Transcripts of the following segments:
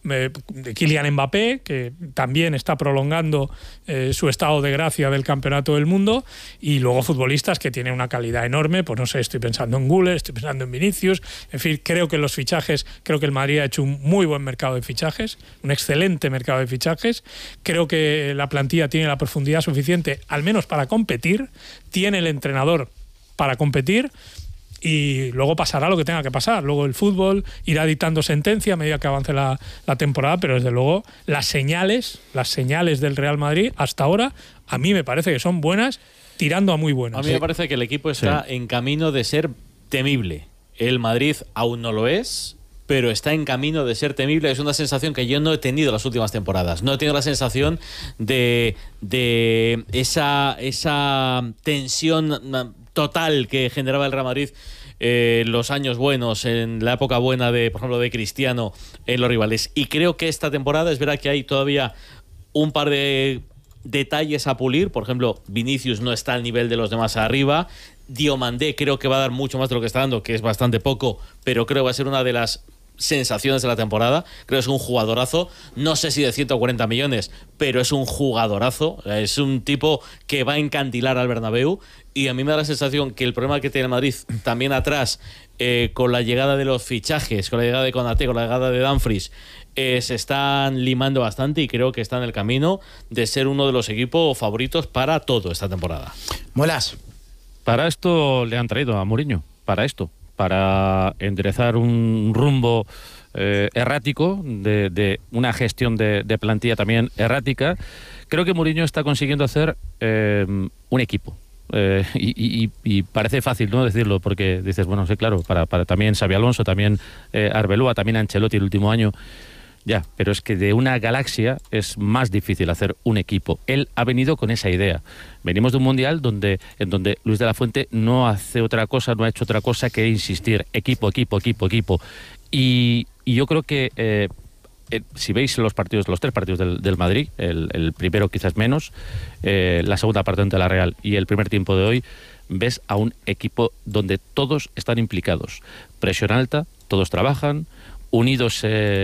Kylian Mbappé, que también está prolongando su estado de gracia del Campeonato del Mundo, y luego futbolistas que tienen una calidad enorme, pues no sé, estoy pensando en Güler, estoy pensando en Vinicius, en fin, creo que los fichajes, creo que el Madrid ha hecho un muy buen mercado de fichajes, un excelente mercado de fichajes, creo que la plantilla tiene la profundidad suficiente, al menos para competir, tiene el entrenador para competir, y luego pasará lo que tenga que pasar. Luego el fútbol irá dictando sentencia a medida que avance la temporada, pero desde luego las señales del Real Madrid hasta ahora a mí me parece que son buenas, tirando a muy buenas. A mí me parece que el equipo está en camino de ser temible. El Madrid aún no lo es, pero está en camino de ser temible. Es una sensación que yo no he tenido las últimas temporadas. No he tenido la sensación de esa tensión total que generaba el Real Madrid los años buenos, en la época buena de, por ejemplo, de Cristiano en los rivales. Y creo que esta temporada es verdad que hay todavía un par de detalles a pulir. Por ejemplo, Vinicius no está al nivel de los demás arriba. Diomandé creo que va a dar mucho más de lo que está dando, que es bastante poco, pero creo que va a ser una de las sensaciones de la temporada. Creo que es un jugadorazo, no sé si de 140 millones, pero es un jugadorazo, es un tipo que va a encandilar al Bernabéu, y a mí me da la sensación que el problema que tiene el Madrid también atrás, con la llegada de los fichajes, con la llegada de Konaté, con la llegada de Dumfries, se están limando bastante, y creo que está en el camino de ser uno de los equipos favoritos para todo esta temporada. Muelas. Para esto le han traído a Mourinho, para enderezar un rumbo errático, de una gestión de plantilla también errática. Creo que Mourinho está consiguiendo hacer un equipo. Y parece fácil, ¿no?, decirlo, porque dices, bueno, sí, claro, para también Xabi Alonso, también Arbeloa, también Ancelotti el último año. Ya, pero es que de una galaxia es más difícil hacer un equipo. Él ha venido con esa idea. Venimos de un mundial en donde Luis de la Fuente no hace otra cosa, no ha hecho otra cosa que insistir. Equipo. Y yo creo que si veis los tres partidos del Madrid, el primero quizás menos, la segunda parte ante la Real y el primer tiempo de hoy, ves a un equipo donde todos están implicados. Presión alta, todos trabajan, unidos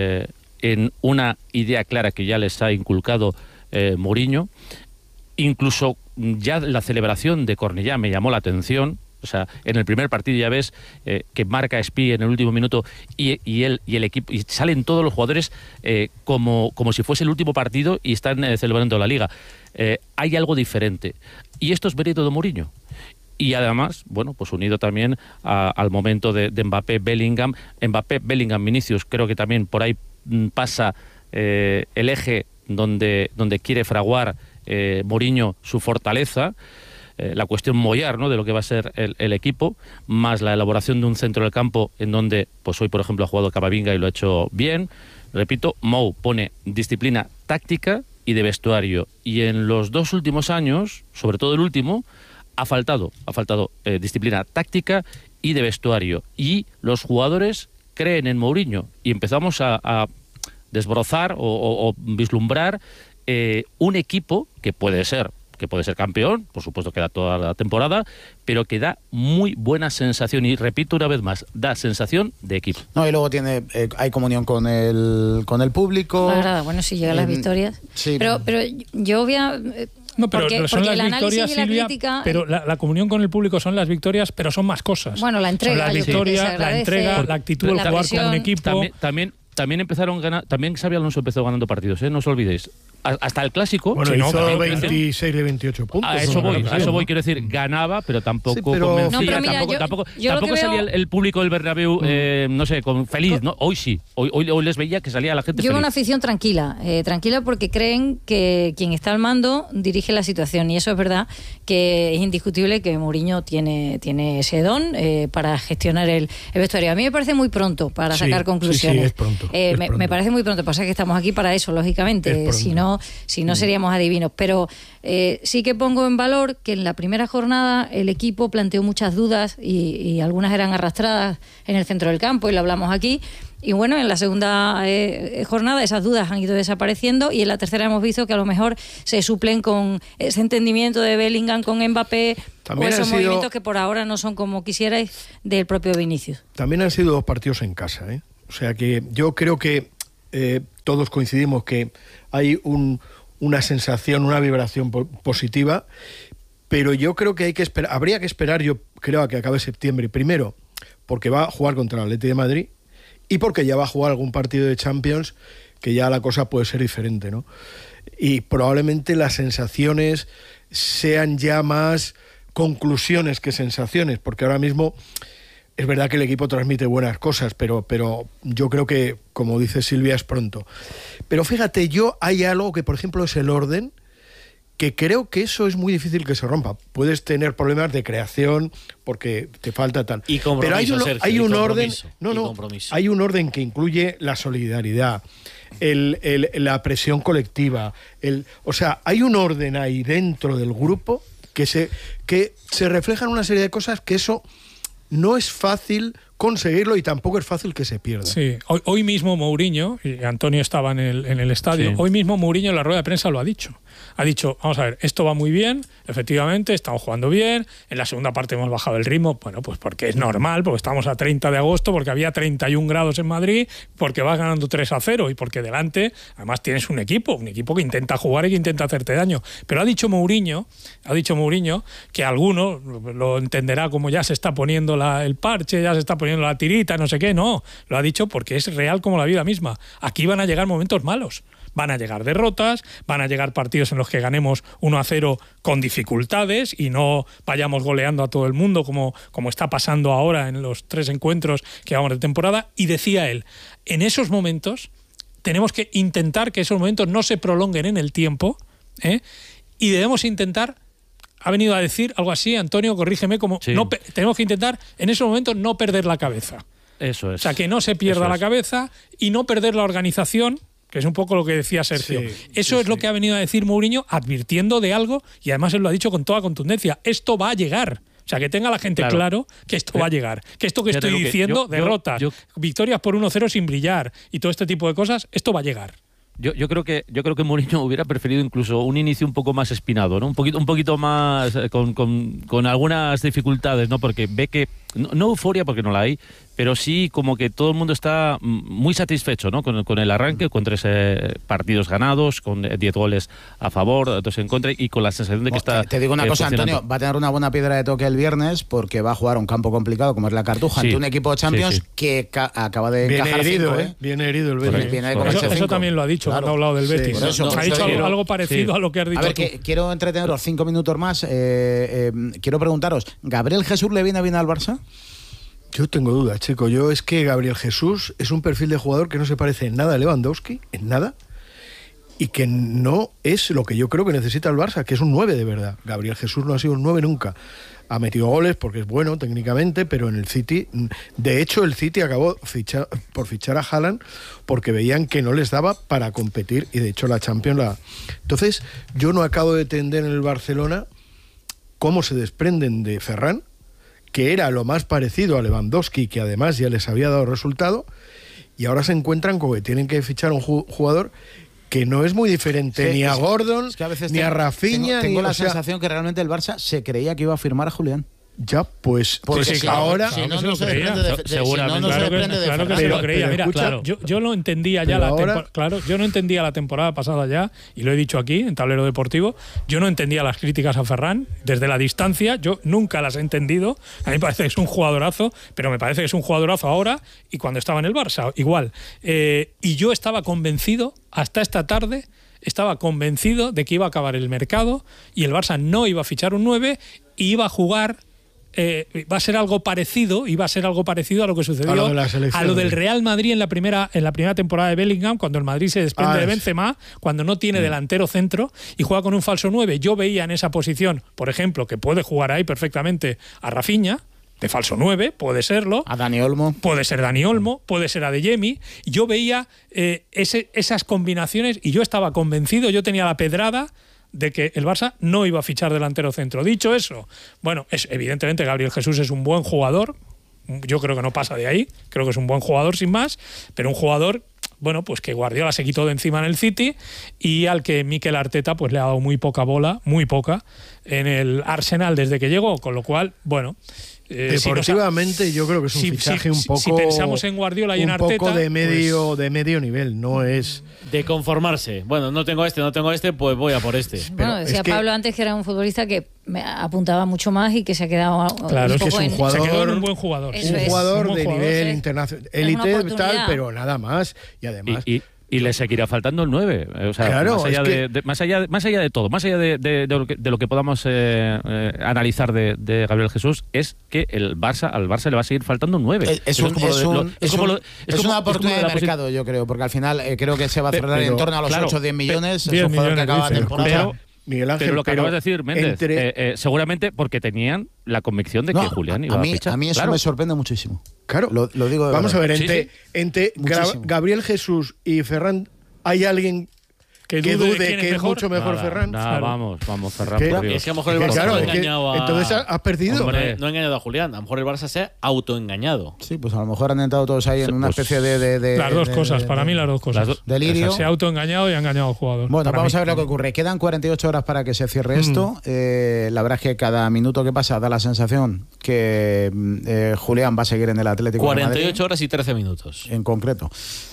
en una idea clara que ya les ha inculcado Mourinho. Incluso ya la celebración de Cornellá me llamó la atención. O sea, en el primer partido ya ves que marca Espí en el último minuto y el equipo, y salen todos los jugadores como si fuese el último partido y están celebrando la Liga. Hay algo diferente. Y esto es mérito de Mourinho. Y además, bueno, pues unido también al momento de Mbappé, Bellingham, Vinicius, creo que también por ahí pasa el eje donde quiere fraguar Mourinho su fortaleza, la cuestión mollar, ¿no?, de lo que va a ser el equipo, más la elaboración de un centro del campo en donde, pues hoy por ejemplo ha jugado Camavinga y lo ha hecho bien. Repito, Mou pone disciplina táctica y de vestuario, y en los dos últimos años, sobre todo el último, ha faltado disciplina táctica y de vestuario, y los jugadores creen en Mourinho, y empezamos a desbrozar o vislumbrar un equipo que puede ser campeón, por supuesto que da toda la temporada, pero que da muy buena sensación, y repito una vez más, da sensación de equipo. No, y luego hay comunión con el público. Agrada, bueno, si llegan las victorias. Sí. Pero yo voy a... No, pero porque son las victorias, Silvia, crítica, pero la comunión con el público son las victorias, pero son más cosas. Bueno, la entrega. Son las victorias, la entrega, la actitud del jugar como un equipo. También empezaron ganando, también Xabi Alonso empezó ganando partidos, no os olvidéis. Hasta el clásico. Bueno, sí, hizo 26 de 28 puntos. A eso voy, quiero decir, ganaba, pero tampoco convencía. Tampoco salía el público del Bernabéu, no sé, feliz, ¿no? Hoy sí. Hoy les veía que salía la gente feliz. Yo veo una afición tranquila porque creen que quien está al mando dirige la situación, y eso es verdad, que es indiscutible que Mourinho tiene ese don para gestionar el vestuario. A mí me parece muy pronto para sacar conclusiones. Sí, es pronto. Me parece muy pronto. Pasa que estamos aquí para eso, lógicamente. Si no seríamos adivinos. Pero sí que pongo en valor que en la primera jornada el equipo planteó muchas dudas y algunas eran arrastradas en el centro del campo, y lo hablamos aquí. Y bueno, en la segunda jornada esas dudas han ido desapareciendo, y en la tercera hemos visto que a lo mejor se suplen con ese entendimiento de Bellingham con Mbappé, también, o esos movimientos que por ahora no son como quisierais del propio Vinicius. También han sido 2 partidos en casa, O sea que yo creo que todos coincidimos que hay una sensación, una vibración positiva, pero yo creo que habría que esperar, yo creo, a que acabe septiembre. Primero, porque va a jugar contra el Atleti de Madrid y porque ya va a jugar algún partido de Champions que ya la cosa puede ser diferente, ¿no? Y probablemente las sensaciones sean ya más conclusiones que sensaciones, porque ahora mismo es verdad que el equipo transmite buenas cosas, pero yo creo que, como dice Silvia, es pronto. Pero fíjate, hay algo que, por ejemplo, es el orden, que creo que eso es muy difícil que se rompa. Puedes tener problemas de creación porque te falta tal. Y compromiso, pero hay un orden. Compromiso. Hay un orden que incluye la solidaridad, la presión colectiva. O sea, hay un orden ahí dentro del grupo que se refleja en una serie de cosas que eso no es fácil conseguirlo y tampoco es fácil que se pierda. Sí, hoy mismo Mourinho, y Antonio estaba en el estadio, hoy mismo Mourinho en la rueda de prensa lo ha dicho. Ha dicho, vamos a ver, esto va muy bien, efectivamente, estamos jugando bien, en la segunda parte hemos bajado el ritmo, bueno, pues porque es normal, porque estamos a 30 de agosto, porque había 31 grados en Madrid, porque vas ganando 3-0 y porque delante, además tienes un equipo que intenta jugar y que intenta hacerte daño. Pero ha dicho Mourinho que alguno lo entenderá como ya se está poniendo el parche, ya se está poniendo la tirita, no sé qué, no, lo ha dicho porque es real como la vida misma. Aquí van a llegar momentos malos. Van a llegar derrotas, van a llegar partidos en los que ganemos 1-0 con dificultades y no vayamos goleando a todo el mundo como está pasando ahora en los 3 encuentros que vamos de temporada. Y decía él, en esos momentos tenemos que intentar que esos momentos no se prolonguen en el tiempo, y debemos intentar, ha venido a decir algo así, Antonio, corrígeme, tenemos que intentar en esos momentos no perder la cabeza. Eso es. O sea, que no se pierda la cabeza y no perder la organización, que es un poco lo que decía Sergio. Eso es lo que ha venido a decir Mourinho, advirtiendo de algo, y además él lo ha dicho con toda contundencia. Esto va a llegar. O sea, que tenga la gente claro que esto va a llegar. Que esto que estoy diciendo, derrotas, victorias por 1-0 sin brillar y todo este tipo de cosas, esto va a llegar. Yo creo que Mourinho hubiera preferido incluso un inicio un poco más espinado, ¿no? Un poquito más con algunas dificultades, ¿no? Porque ve que no euforia, porque no la hay, pero sí como que todo el mundo está muy satisfecho, ¿no? Con el arranque, con 3 partidos ganados, con 10 goles a favor, 2 en contra, y con la sensación de que está... Te digo una cosa, Antonio, va a tener una buena piedra de toque el viernes porque va a jugar a un campo complicado como es la Cartuja, ante un equipo de Champions que acaba de encajar herido, 5, Viene herido el Betis. Eso también lo ha dicho, cuando ha hablado del Betis. Ha dicho algo parecido a lo que has dicho. A ver, quiero entreteneros 5 minutos más. Quiero preguntaros, ¿Gabriel Jesús le viene bien al Barça? Yo tengo dudas, chico. Es que Gabriel Jesús es un perfil de jugador que no se parece en nada a Lewandowski, en nada, y que no es lo que yo creo que necesita el Barça, que es un 9 de verdad. Gabriel Jesús no ha sido un 9 nunca. Ha metido goles porque es bueno técnicamente, pero en el City, de hecho el City acabó por fichar a Haaland porque veían que no les daba para competir, y de hecho la Champions Entonces yo no acabo de entender en el Barcelona cómo se desprenden de Ferran, que era lo más parecido a Lewandowski, que además ya les había dado resultado, y ahora se encuentran con que tienen que fichar a un jugador que no es muy diferente ni a Gordon, ni a Rafinha. Tengo la sensación que realmente el Barça se creía que iba a firmar a Julián. Ya, pues ahora... Si no se desprende de claro que se lo creía. Mira, yo no entendía ya yo no entendía la temporada pasada ya, y lo he dicho aquí, en Tablero Deportivo, yo no entendía las críticas a Ferran desde la distancia, yo nunca las he entendido. A mí me parece que es un jugadorazo, pero me parece que es un jugadorazo ahora y cuando estaba en el Barça, igual. Y yo estaba convencido, hasta esta tarde, de que iba a acabar el mercado y el Barça no iba a fichar un 9 y iba a jugar... va a ser algo parecido a lo que sucedió a lo del Real Madrid en la primera temporada de Bellingham, cuando el Madrid se desprende de Benzema, cuando no tiene delantero centro y juega con un falso 9. Yo veía en esa posición, por ejemplo, que puede jugar ahí perfectamente a Rafinha, de falso 9, puede serlo. A Dani Olmo. Puede ser Dani Olmo, puede ser Adeyemi. Yo veía esas combinaciones y yo estaba convencido, yo tenía la pedrada de que el Barça no iba a fichar delantero centro. Dicho eso, bueno, evidentemente Gabriel Jesús es un buen jugador, yo creo que no pasa de ahí, creo que es un buen jugador sin más, pero un jugador, bueno, pues que Guardiola se quitó de encima en el City y al que Mikel Arteta pues le ha dado muy poca bola, muy poca, en el Arsenal desde que llegó, con lo cual, bueno, Deportivamente yo creo que es un fichaje un poco... Si pensamos en Guardiola y en Arteta... Un poco de medio nivel, no es... De conformarse. Bueno, no tengo este, pues voy a por este. Bueno, decía Pablo antes que era un futbolista que me apuntaba mucho más y que se ha quedado claro, un poco se quedó en un buen jugador. Un jugador de nivel internacional, élite tal, pero nada más. Y además... Y le seguirá faltando el 9. O sea, claro, más allá de todo, más allá de lo que podamos analizar de Gabriel Jesús, es que al Barça le va a seguir faltando un 9. Es una oportunidad de mercado, yo creo, porque al final creo que se va a cerrar en torno a los 8 o 10 millones. Es un jugador que acaba de temporada. Miguel Ángel, pero lo que acabas de decir, Méndez, seguramente porque tenían la convicción de que Julián iba a fichar. A mí eso me sorprende muchísimo. Claro, lo digo de Vamos verdad. a ver, entre Gabriel Jesús y Ferran, ¿hay alguien que dude que es mucho mejor Ferran? Vamos, Ferran. Es que a lo mejor el Barça no ha engañado a... Entonces has perdido. Hombre, no ha engañado a Julián. A lo mejor el Barça se ha autoengañado. Sí, pues a lo mejor han entrado todos ahí en una especie de las dos cosas, para mí las dos cosas. Delirio. Se ha autoengañado y ha engañado al jugador. Bueno, vamos a ver lo que ocurre. Quedan 48 horas para que se cierre esto. La verdad es que cada minuto que pasa da la sensación que Julián va a seguir en el Atlético 48 de Madrid, horas y 13 minutos. en concreto.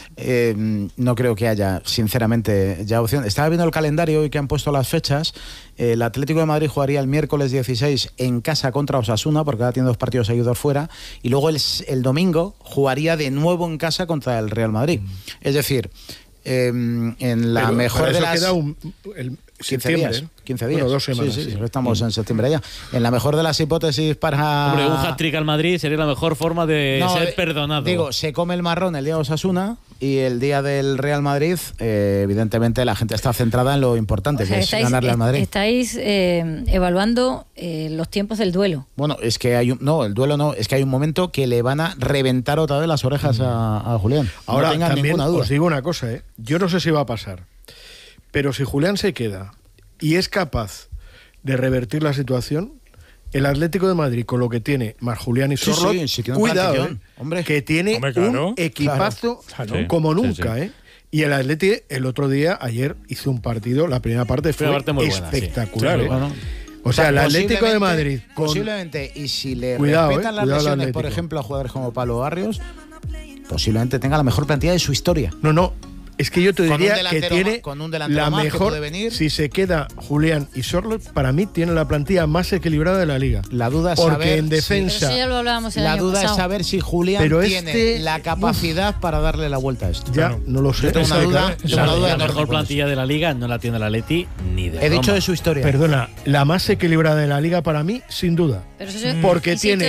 No creo que haya, sinceramente, ya opción. Estaba viendo el calendario y que han puesto las fechas. El Atlético de Madrid jugaría el miércoles 16 en casa contra Osasuna, porque ahora tiene 2 partidos seguidos fuera, y luego el domingo jugaría de nuevo en casa contra el Real Madrid. Es decir, en la mejor de las... Queda 15 días. Bueno, 2 semanas. Sí. Estamos en septiembre ya. En la mejor de las hipótesis para... Hombre, un hat-trick al Madrid sería la mejor forma de ser perdonado. Digo, se come el marrón el día de Osasuna y el día del Real Madrid, evidentemente la gente está centrada en lo importante, que es ganarle al Madrid. Estáis evaluando los tiempos del duelo. Bueno, es que el duelo no, es que hay un momento que le van a reventar otra vez las orejas a Julián. Ahora, no tengan también ninguna duda. os digo una cosa, yo no sé si va a pasar, pero si Julián se queda y es capaz de revertir la situación, el Atlético de Madrid, con lo que tiene más Julián y Sorloth, cuidado, hombre, que tiene un equipazo como nunca, Y el Atlético el otro día, ayer, hizo un partido, la primera parte fue espectacular. O sea, el Atlético de Madrid... Posiblemente, y si le respetan las lesiones, por ejemplo, a jugadores como Pablo Barrios, posiblemente tenga la mejor plantilla de su historia. No, es que yo te diría que tiene la mejor, mejor, si se queda Julián y Sorloth, para mí tiene la plantilla más equilibrada de la liga. La duda es porque saber, en defensa, ya lo hablábamos el la año duda pasado. es saber si Julián tiene la capacidad para darle la vuelta a esto. Ya, no lo sé. Tengo una duda. La mejor plantilla de la liga no la tiene el Atleti ni de He dicho de su historia. Perdona, la más equilibrada de la liga para mí, sin duda. Porque tiene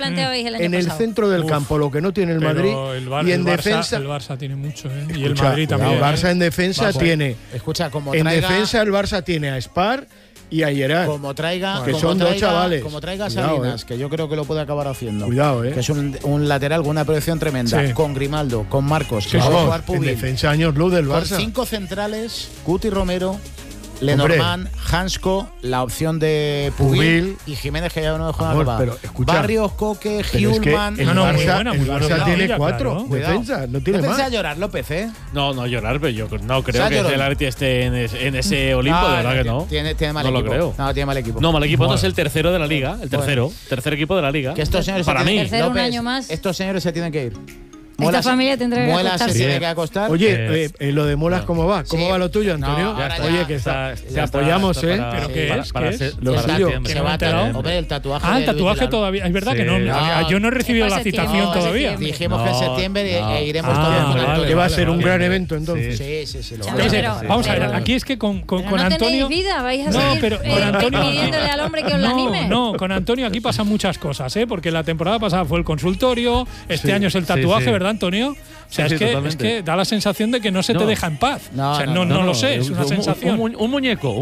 en el centro del campo lo que no tiene el Madrid, y en defensa el Barça tiene mucho, y el Madrid también. El Barça en defensa tiene. Escucha, en defensa el Barça tiene a Spar y a Gerard. Como traiga, que son dos chavales. Como traiga Salinas, que yo creo que lo puede acabar haciendo. Cuidado, que es un lateral con una proyección tremenda. Sí. Con Grimaldo, con Marcos, que va a jugar Pubil. En defensa años luz del Barça. Con 5 centrales, Cuti Romero, Lenormand, Hansko, la opción de Pubil y Jiménez, que ya no dejó nada. Barrios, Coque, Hjulman. El Barça tiene 4 defensas, no tiene más. ¿No a llorar, López, No llorar, pero yo no creo que el Atleti esté en ese Olimpo, de verdad que no. Tiene mal equipo. Lo creo. No, tiene mal equipo. No, mal equipo no es el tercero de la liga, el tercer equipo de la liga. Que estos señores para mí. Un año más. Estos señores se tienen que ir. Esta familia tendrá que acostarse. Se tiene que acostar. Oye, lo de Molas, ¿cómo va? ¿Cómo va lo tuyo, Antonio? Oye, que te apoyamos, ¿Pero qué es? Lo suyo. Se va a enterar. Hombre, el tatuaje. El tatuaje todavía. Es verdad que no. Yo no he recibido la citación todavía. Dijimos que en septiembre iremos todos. Que va a ser un gran evento, entonces. Sí. Vamos a ver, aquí es que con Antonio. No, pero con Antonio. Pidiéndole al hombre que os la anime. No, con Antonio aquí pasan muchas cosas, porque la temporada pasada fue el consultorio, este año es el tatuaje, ¿verdad, Antonio? O sea, es que da la sensación de que no se te deja en paz. No lo sé, es una sensación. Un muñeco.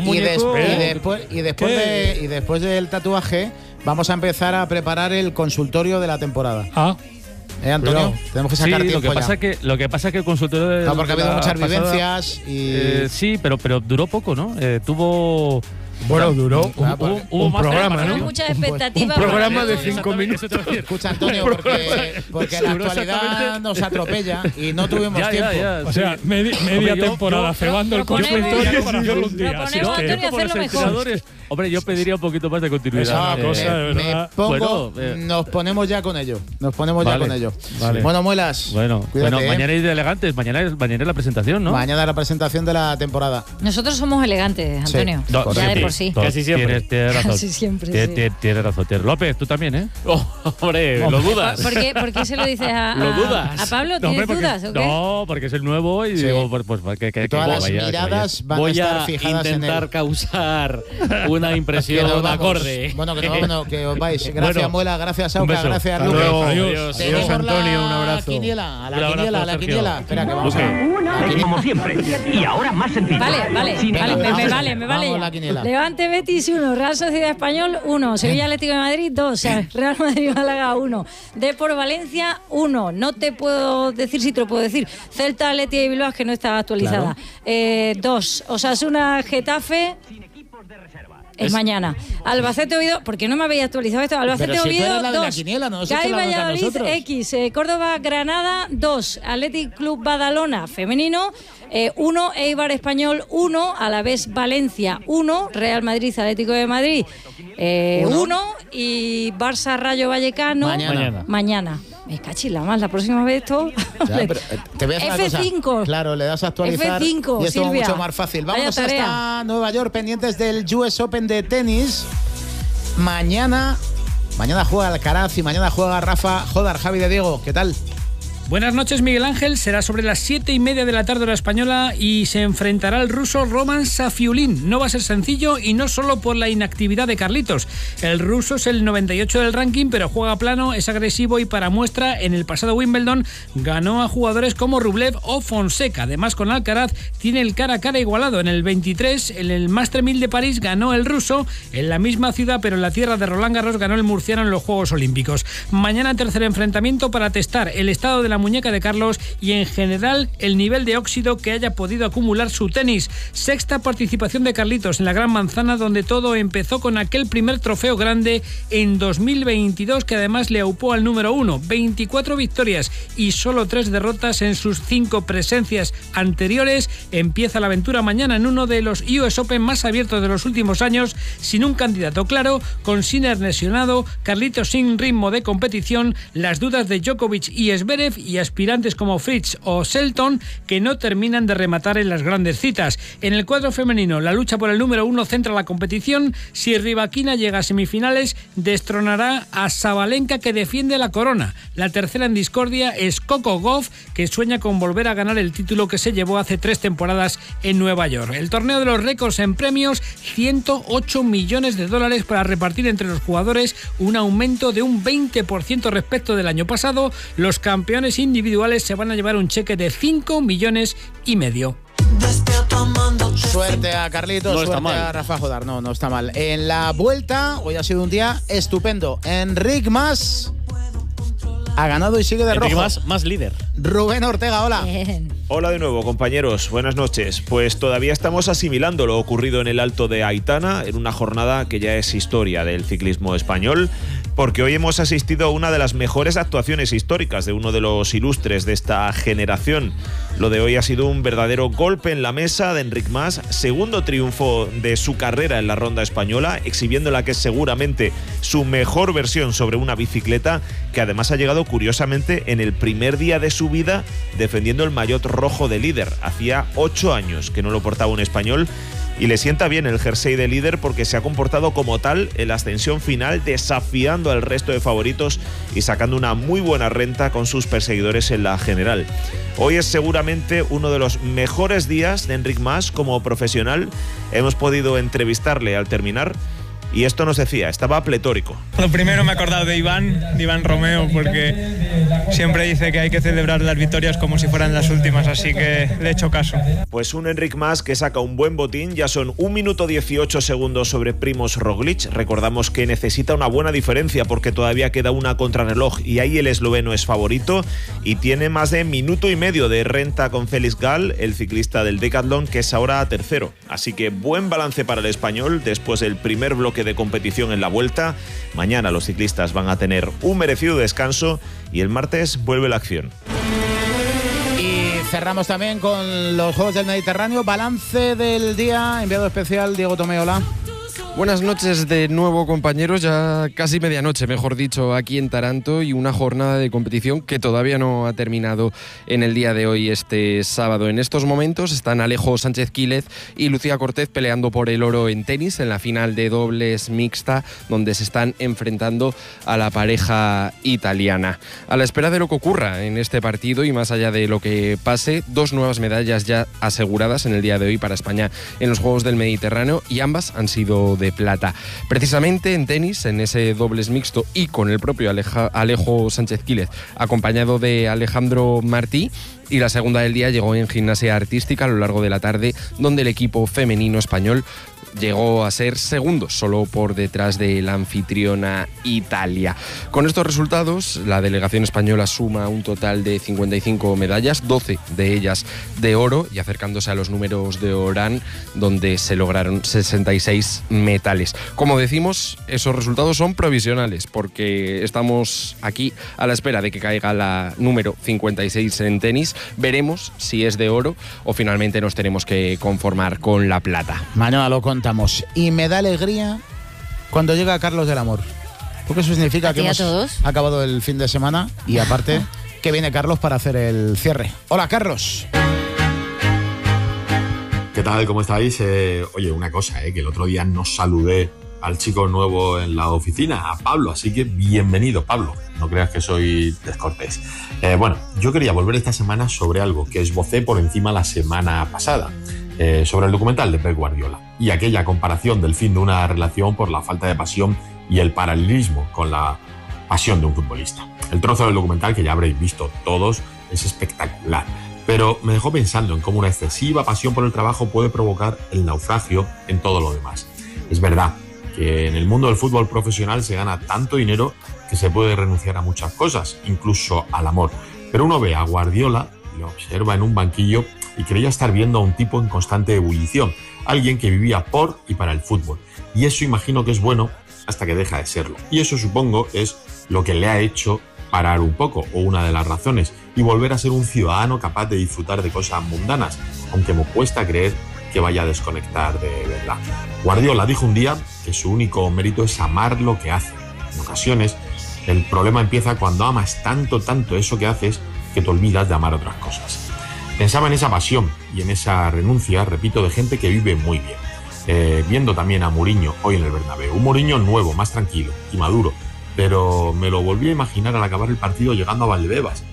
Y después del tatuaje vamos a empezar a preparar el consultorio de la temporada. Antonio, tenemos que sacar tiempo lo que pasa es que el consultorio de porque ha habido muchas vivencias y... sí, pero duró poco, ¿no? Tuvo Bueno, duró un programa, ¿no? Muchas expectativas. Un programa de 5 minutos. Escucha, Antonio, porque la actualidad nos atropella y no tuvimos tiempo. O sea, media temporada cebando el consultorio para hacerlo un día. Proponemos a Antonio hacerlo mejor. Hombre, yo pediría un poquito más de continuidad. Nos ponemos ya con ello. Vale. Bueno, Muelas. Bueno, cuídate, mañana es de elegantes. Mañana es la presentación, ¿no? Mañana la presentación de la temporada. Nosotros somos elegantes, Antonio. Sí, ya de por sí. Casi siempre. Tienes razón. Casi siempre, Tienes razón. López, tú también, ¿eh? Hombre, lo dudas. ¿Por qué se lo dices ¿Lo dudas? a Pablo? ¿Tienes dudas o qué? No, porque es el nuevo y digo, pues que todas las miradas van a estar fijadas en él. Voy a intentar causar una impresión acorde. Bueno, que os vais. Gracias, Muela, gracias, Auca, gracias, Hasta Lucas. luego. Adiós, Antonio, un abrazo. A la quiniela. Espera, que vamos como siempre. Y ahora más sencillo. Vale. Me vale. Vamos, la quiniela. Levante Betis 1, Real Sociedad Español 1, Sevilla Atlético de Madrid 2, Real Madrid Málaga 1, Depor Valencia 1. No te puedo decir si te lo puedo decir. Celta Athletic de Bilbao, que no está actualizada. 2, Osasuna Getafe. Es mañana. Albacete Oviedo, ¿por qué no me habéis actualizado esto? Albacete Oviedo 2. CAI Valladolid X, Córdoba Granada 2, Athletic Club Badalona femenino 1, Eibar Español 1, Alavés Valencia 1, Real Madrid Atlético de Madrid 1 y Barça Rayo Vallecano mañana. Me cachila más, la próxima vez esto. Te voy a hacer F5. Cosa. Claro, le das a actualizar F5, y esto Silvia. es mucho más fácil. Vamos hasta Nueva York, pendientes del US Open de tenis. Mañana juega Alcaraz y mañana juega Rafa Jodar. Javi de Diego, ¿qué tal? Buenas noches, Miguel Ángel. Será sobre las 7:30 de la tarde hora española y se enfrentará el ruso Roman Safiulin. No va a ser sencillo y no solo por la inactividad de Carlitos. El ruso es el 98 del ranking, pero juega plano, es agresivo y para muestra, en el pasado Wimbledon ganó a jugadores como Rublev o Fonseca. Además, con Alcaraz tiene el cara a cara igualado. En el 23, en el Master 1000 de París, ganó el ruso. En la misma ciudad, pero en la tierra de Roland Garros, ganó el murciano en los Juegos Olímpicos. Mañana tercer enfrentamiento para testar el estado de la muñeca de Carlos y en general el nivel de óxido que haya podido acumular su tenis. Sexta participación de Carlitos en la Gran Manzana, donde todo empezó con aquel primer trofeo grande en 2022 que además le aupó al número 1. 24 victorias y solo 3 derrotas en sus 5 presencias anteriores. Empieza la aventura mañana en uno de los US Open más abiertos de los últimos años, sin un candidato claro, con Sinner lesionado, Carlitos sin ritmo de competición, las dudas de Djokovic y Zverev y aspirantes como Fritz o Shelton que no terminan de rematar en las grandes citas. En el cuadro femenino, la lucha por el número 1 centra la competición. Si Rybakina llega a semifinales, destronará a Sabalenka, que defiende la corona. La tercera en discordia es Coco Gauff, que sueña con volver a ganar el título que se llevó hace 3 temporadas en Nueva York. El torneo de los récords en premios, $108 millones para repartir entre los jugadores, un aumento de un 20% respecto del año pasado. Los campeones individuales se van a llevar un cheque de 5,5 millones. Suerte a Carlitos, suerte a Rafa Jodar. No está mal. En la vuelta, hoy ha sido un día estupendo. Enric Mas ha ganado y sigue de rojo. Más líder. Rubén Ortega, hola. Bien. Hola de nuevo, compañeros. Buenas noches. Pues todavía estamos asimilando lo ocurrido en el Alto de Aitana, en una jornada que ya es historia del ciclismo español, porque hoy hemos asistido a una de las mejores actuaciones históricas de uno de los ilustres de esta generación. Lo de hoy ha sido un verdadero golpe en la mesa de Enric Mas, segundo triunfo de su carrera en la ronda española, exhibiendo la que es seguramente su mejor versión sobre una bicicleta, que además ha llegado curiosamente en el primer día de su vida defendiendo el maillot rojo de líder. Hacía 8 años que no lo portaba un español y le sienta bien el jersey de líder porque se ha comportado como tal en la ascensión final, desafiando al resto de favoritos y sacando una muy buena renta con sus perseguidores en la general. Hoy es seguramente uno de los mejores días de Enric Mas como profesional. Hemos podido entrevistarle al terminar y esto nos decía, estaba pletórico. Lo primero me he acordado de Iván Romeo, porque siempre dice que hay que celebrar las victorias como si fueran las últimas, así que le he hecho caso. Pues un Enric Mas que saca un buen botín, ya son 1 minuto 18 segundos sobre Primož Roglič. Recordamos que necesita una buena diferencia porque todavía queda una contrarreloj y ahí el esloveno es favorito y tiene más de 1,5 minutos de renta con Félix Gall, el ciclista del Decathlon, que es ahora tercero. Así que buen balance para el español después del primer bloque de competición en la Vuelta. Mañana los ciclistas van a tener un merecido descanso y el martes vuelve la acción. Y cerramos también con los Juegos del Mediterráneo. Balance del día, enviado especial Diego Tomé, hola. Buenas noches de nuevo, compañeros. Ya casi medianoche, mejor dicho, aquí en Taranto, y una jornada de competición que todavía no ha terminado en el día de hoy, este sábado. En estos momentos están Alejo Sánchez Quílez y Lucía Cortez peleando por el oro en tenis en la final de dobles mixta, donde se están enfrentando a la pareja italiana. A la espera de lo que ocurra en este partido y más allá de lo que pase, 2 nuevas medallas ya aseguradas en el día de hoy para España en los Juegos del Mediterráneo, y ambas han sido de plata. Precisamente en tenis, en ese dobles mixto y con el propio Alejo Sánchez Quílez, acompañado de Alejandro Martí. Y la segunda del día llegó en gimnasia artística a lo largo de la tarde, donde el equipo femenino español llegó a ser segundo, solo por detrás de la anfitriona Italia. Con estos resultados, la delegación española suma un total de 55 medallas, 12 de ellas de oro, y acercándose a los números de Orán, donde se lograron 66 metales. Como decimos, esos resultados son provisionales, porque estamos aquí a la espera de que caiga la número 56 en tenis. Veremos si es de oro o finalmente nos tenemos que conformar con la plata. Mañana lo contamos. Y me da alegría cuando llega Carlos del Amor, porque eso significa que hemos acabado el fin de semana y aparte que viene Carlos para hacer el cierre. Hola, Carlos. ¿Qué tal? ¿Cómo estáis? Oye, una cosa, que el otro día no saludé al chico nuevo en la oficina, a Pablo, así que bienvenido, Pablo. No creas que soy descortés. Bueno, yo quería volver esta semana sobre algo que esbocé por encima la semana pasada, sobre el documental de Pep Guardiola y aquella comparación del fin de una relación por la falta de pasión y el paralelismo con la pasión de un futbolista. El trozo del documental, que ya habréis visto todos, es espectacular, pero me dejó pensando en cómo una excesiva pasión por el trabajo puede provocar el naufragio en todo lo demás. Es verdad que en el mundo del fútbol profesional se gana tanto dinero que se puede renunciar a muchas cosas, incluso al amor. Pero uno ve a Guardiola, lo observa en un banquillo y creía estar viendo a un tipo en constante ebullición, alguien que vivía por y para el fútbol. Y eso imagino que es bueno hasta que deja de serlo. Y eso supongo es lo que le ha hecho parar un poco, o una de las razones, y volver a ser un ciudadano capaz de disfrutar de cosas mundanas, aunque me cuesta creer que vaya a desconectar de verdad. Guardiola dijo un día que su único mérito es amar lo que hace. En ocasiones, el problema empieza cuando amas tanto eso que haces que te olvidas de amar otras cosas. Pensaba en esa pasión y en esa renuncia, repito, de gente que vive muy bien. Viendo también a Mourinho hoy en el Bernabéu. Un Mourinho nuevo, más tranquilo y maduro, pero me lo volví a imaginar al acabar el partido llegando a Valdebebas,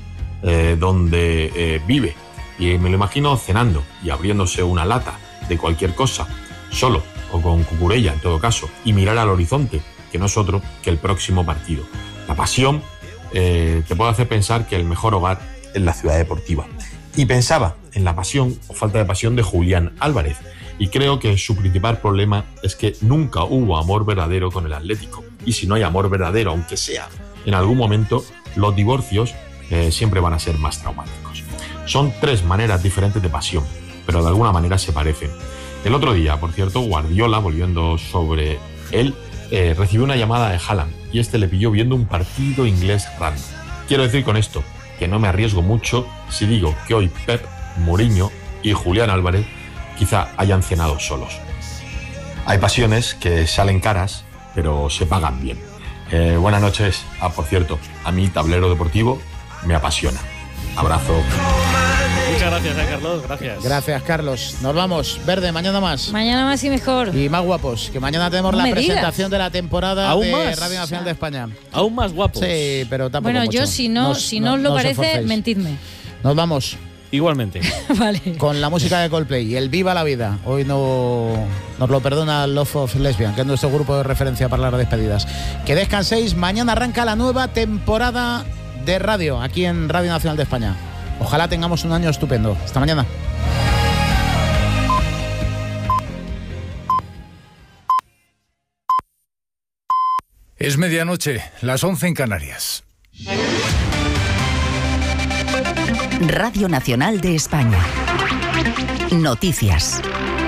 donde vive, y me lo imagino cenando y abriéndose una lata de cualquier cosa, solo o con Cucurella en todo caso, y mirar al horizonte, que no es otro que el próximo partido. La pasión te puede hacer pensar que el mejor hogar es la ciudad deportiva. Y pensaba en la pasión o falta de pasión de Julián Álvarez, y creo que su principal problema es que nunca hubo amor verdadero con el Atlético. Y si no hay amor verdadero, aunque sea en algún momento, los divorcios siempre van a ser más traumáticos. Son 3 maneras diferentes de pasión, pero de alguna manera se parecen. El otro día, por cierto, Guardiola, volviendo sobre él, recibió una llamada de Haaland y este le pilló viendo un partido inglés random. Quiero decir con esto que no me arriesgo mucho si digo que hoy Pep, Mourinho y Julián Álvarez quizá hayan cenado solos. Hay pasiones que salen caras, pero se pagan bien. Buenas noches. Por cierto, a mí Tablero Deportivo me apasiona. Abrazo. Muchas gracias, Carlos. Gracias. Gracias, Carlos. Nos vamos. Verde, mañana más. Mañana más y mejor. Y más guapos, que mañana tenemos la presentación de la temporada de Radio Nacional de España. Aún más guapos. Sí, pero tampoco Bueno, mucho. yo si no os lo parece, mentidme. Nos vamos. Igualmente. Vale. Con la música de Coldplay y el Viva la Vida. Hoy no nos lo perdona Love of Lesbian, que es nuestro grupo de referencia para las despedidas. Que descanséis. Mañana arranca la nueva temporada de radio aquí en Radio Nacional de España. Ojalá tengamos un año estupendo. Hasta mañana. Es medianoche, las 11 en Canarias. Radio Nacional de España. Noticias.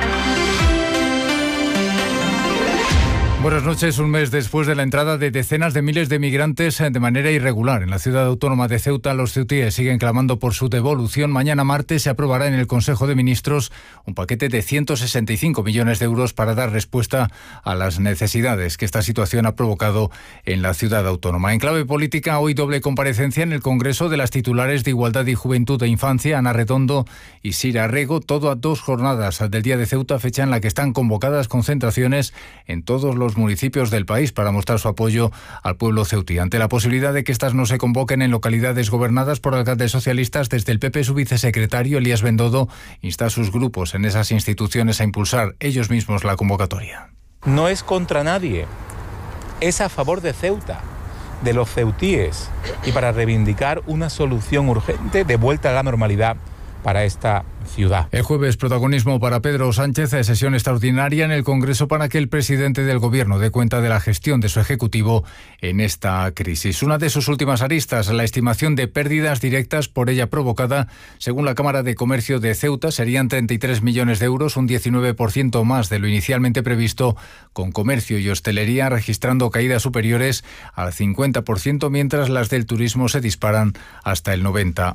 Buenas noches. Un mes después de la entrada de decenas de miles de migrantes de manera irregular en la ciudad autónoma de Ceuta, los ceutíes siguen clamando por su devolución. Mañana martes se aprobará en el Consejo de Ministros un paquete de 165 millones de euros para dar respuesta a las necesidades que esta situación ha provocado en la ciudad autónoma. En clave política, hoy doble comparecencia en el Congreso de las titulares de Igualdad y Juventud e Infancia, Ana Redondo y Sira Rego, todo a 2 jornadas del Día de Ceuta, fecha en la que están convocadas concentraciones en todos los municipios del país para mostrar su apoyo al pueblo ceutí. Ante la posibilidad de que estas no se convoquen en localidades gobernadas por alcaldes socialistas, desde el PP su vicesecretario Elías Bendodo insta a sus grupos en esas instituciones a impulsar ellos mismos la convocatoria. No es contra nadie, es a favor de Ceuta, de los ceutíes, y para reivindicar una solución urgente de vuelta a la normalidad para esta ciudad. El jueves, protagonismo para Pedro Sánchez, sesión extraordinaria en el Congreso para que el presidente del Gobierno dé cuenta de la gestión de su Ejecutivo en esta crisis. Una de sus últimas aristas, la estimación de pérdidas directas por ella provocada, según la Cámara de Comercio de Ceuta, serían 33 millones de euros, un 19% más de lo inicialmente previsto, con comercio y hostelería registrando caídas superiores al 50%, mientras las del turismo se disparan hasta el 90%.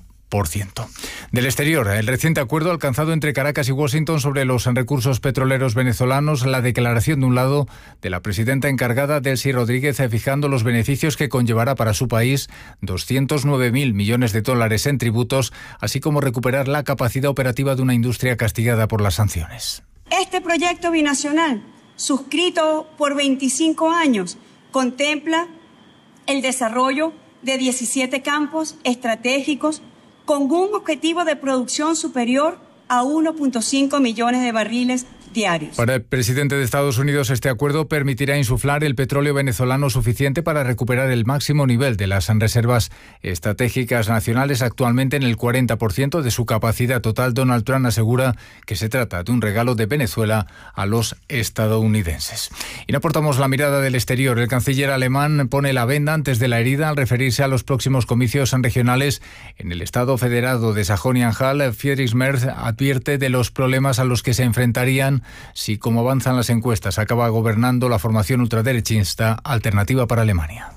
Del exterior, el reciente acuerdo alcanzado entre Caracas y Washington sobre los recursos petroleros venezolanos, la declaración de un lado de la presidenta encargada, Delcy Rodríguez, fijando los beneficios que conllevará para su país 209.000 millones de dólares en tributos, así como recuperar la capacidad operativa de una industria castigada por las sanciones. Este proyecto binacional, suscrito por 25 años, contempla el desarrollo de 17 campos estratégicos con un objetivo de producción superior a 1.5 millones de barriles diarios. Para el presidente de Estados Unidos, este acuerdo permitirá insuflar el petróleo venezolano suficiente para recuperar el máximo nivel de las reservas estratégicas nacionales, actualmente en el 40% de su capacidad total. Donald Trump asegura que se trata de un regalo de Venezuela a los estadounidenses. Y no aportamos la mirada del exterior. El canciller alemán pone la venda antes de la herida al referirse a los próximos comicios regionales en el Estado federado de Sajonia-Anhalt. Friedrich Merz advierte de los problemas a los que se enfrentarían si, como avanzan las encuestas, acaba gobernando la formación ultraderechista Alternativa para Alemania.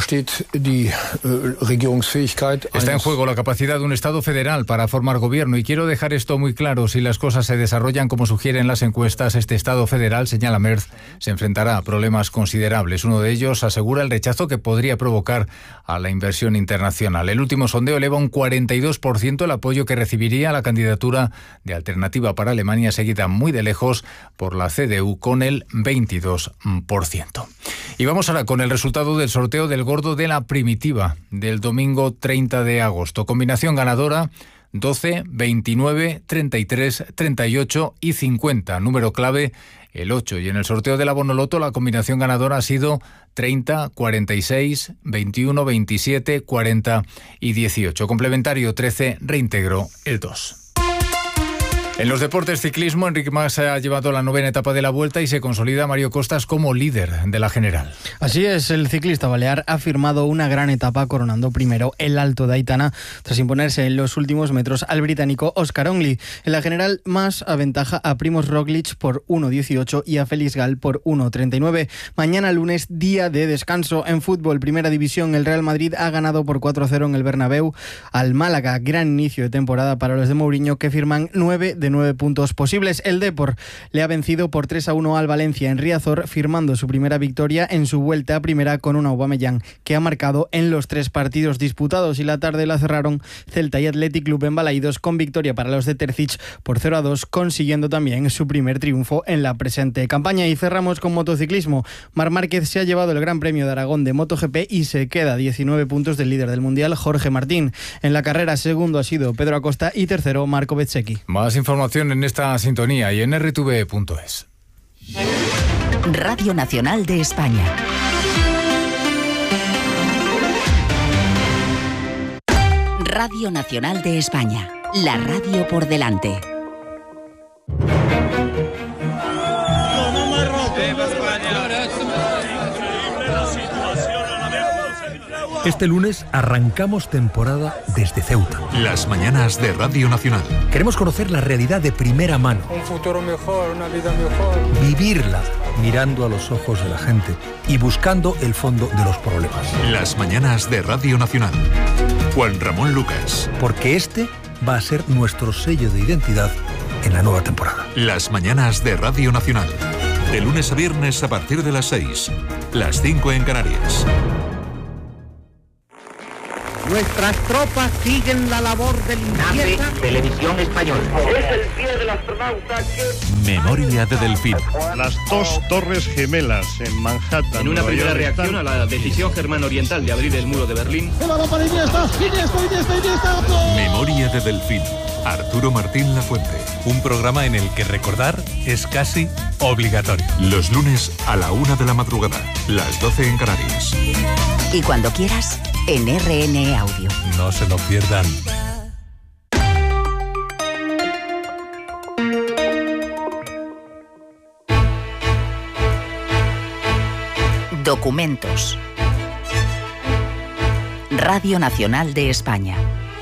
Está en juego la capacidad de un Estado federal para formar gobierno, y quiero dejar esto muy claro: si las cosas se desarrollan como sugieren las encuestas, este Estado federal, señala Merz, se enfrentará a problemas considerables. Uno de ellos, asegura, el rechazo que podría provocar a la inversión internacional. El último sondeo eleva un 42% el apoyo que recibiría la candidatura de Alternativa para Alemania, seguida muy de lejos por la CDU con el 22%. Y vamos ahora con el resultado del sorteo del Gordo de la Primitiva del domingo 30 de agosto. Combinación ganadora: 12, 29, 33, 38 y 50. Número clave: el 8. Y en el sorteo de la Bonoloto la combinación ganadora ha sido 30, 46, 21, 27, 40 y 18. Complementario 13, reintegro el 2. En los deportes, ciclismo, Enric Mas ha llevado la 9ª etapa de la Vuelta y se consolida Mario Costas como líder de la general. Así es, el ciclista balear ha firmado una gran etapa coronando primero el Alto de Aitana tras imponerse en los últimos metros al británico Oscar Onley. En la general, Mas aventaja a Primož Roglič por 1.18 y a Félix Gal por 1.39. Mañana lunes, día de descanso. En fútbol, primera división, el Real Madrid ha ganado por 4-0 en el Bernabéu al Málaga. Gran inicio de temporada para los de Mourinho, que firman 9 de de 9 puntos posibles. El Depor le ha vencido por 3-1 al Valencia en Riazor, firmando su primera victoria en su vuelta a primera con un Aubameyang que ha marcado en los 3 partidos disputados, y la tarde la cerraron Celta y Athletic Club en Balaídos con victoria para los de Terzic por 0-2, consiguiendo también su primer triunfo en la presente campaña. Y cerramos con motociclismo. Marc Márquez se ha llevado el Gran Premio de Aragón de MotoGP y se queda a 19 puntos del líder del Mundial, Jorge Martín. En la carrera, segundo ha sido Pedro Acosta y tercero Marco Bezzecchi. Más información en esta sintonía y en rtv.es. Radio Nacional de España. Radio Nacional de España. La radio por delante. Este lunes arrancamos temporada desde Ceuta. Las mañanas de Radio Nacional. Queremos conocer la realidad de primera mano. Un futuro mejor, una vida mejor. Vivirla mirando a los ojos de la gente y buscando el fondo de los problemas. Las mañanas de Radio Nacional. Juan Ramón Lucas. Porque este va a ser nuestro sello de identidad en la nueva temporada. Las mañanas de Radio Nacional. De lunes a viernes a partir de las 6. Las 5 en Canarias. Nuestras tropas siguen la labor de limpieza. Televisión Española. Es el pie del astronauta que... Memoria de Delfín. Las 2 torres gemelas en Manhattan. En una primera reacción a la decisión germano-oriental de abrir el muro de Berlín. Memoria de Delfín. Arturo Martín Lafuente. Un programa en el que recordar es casi obligatorio. Los lunes a la 1 de la madrugada. Las 12 en Canarias. Y cuando quieras, en RN Audio. No se lo pierdan. Documentos. Radio Nacional de España.